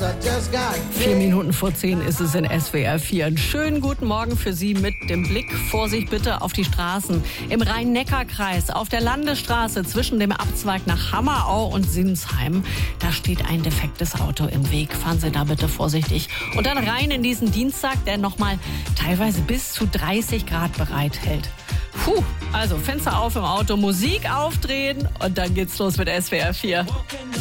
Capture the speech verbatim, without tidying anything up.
Vier Minuten vor zehn ist es in S W R vier. Einen schönen guten Morgen für Sie mit dem Blick, Vorsicht bitte, auf die Straßen. Im Rhein-Neckar-Kreis, auf der Landesstraße zwischen dem Abzweig nach Hammerau und Sinsheim. Da steht ein defektes Auto im Weg. Fahren Sie da bitte vorsichtig. Und dann rein in diesen Dienstag, der nochmal teilweise bis zu dreißig Grad bereithält. Puh, also Fenster auf im Auto, Musik aufdrehen und dann geht's los mit S W R vier.